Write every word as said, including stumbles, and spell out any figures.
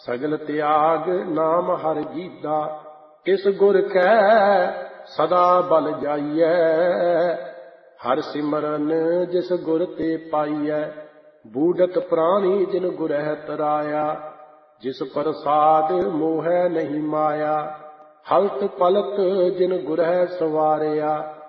ਸਗਲ ਤਿਆਗ ਨਾਮ ਹਰਿ ਜੀਦਾ, ਇਸ ਗੁਰ ਕੈ ਸਦਾ ਬਲ ਜਾਈਐ। ਹਰਿ ਸਿਮਰਨ ਜਿਸ ਗੁਰ ਤੇ ਪਾਈਐ, ਬੂਢਤ ਪ੍ਰਾਣੀ ਜਿਨ ਗੁਰਹਿ ਤਰਾਇਆ। ਜਿਸ ਪ੍ਰਸਾਦ ਮੋਹੈ ਨਹੀਂ ਮਾਇਆ, ਹਲਤ ਪਲਤ ਜਿਨ ਗੁਰਹਿ ਸਵਾਰਿਆ।